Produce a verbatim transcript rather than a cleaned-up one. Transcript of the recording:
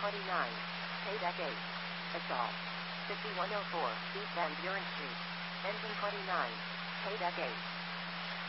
twenty-nine. Paydeck eight. Assault. fifty-one oh four East Van Buren Street. Engine twenty-nine. Paydeck eight.